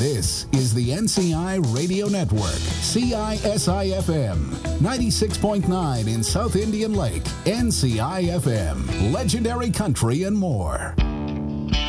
This is the NCI Radio Network, CISI-FM, 96.9 in South Indian Lake, NCI-FM, legendary country and more.